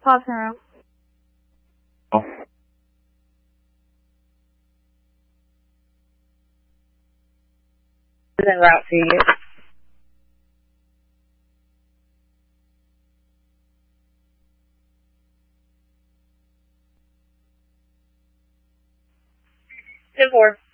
Pausing room. Oh. En route to you. Ten four.